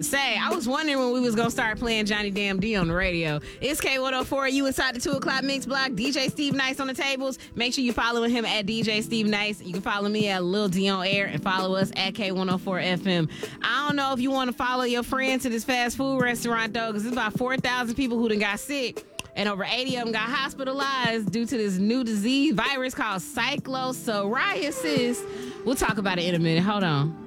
Say, I was wondering when we was going to start playing Johnny Damn D on the radio. It's K104, you inside the 2 o'clock mix block. DJ Steve Nice on the tables. Make sure you following him at DJ Steve Nice. You can follow me at Lil D on air and follow us at K104 FM. I don't know if you want to follow your friend to this fast food restaurant, though, because there's about 4,000 people who done got sick. And over 80 of them got hospitalized due to this new disease, virus called cyclopsoriasis. We'll talk about it in a minute. Hold on.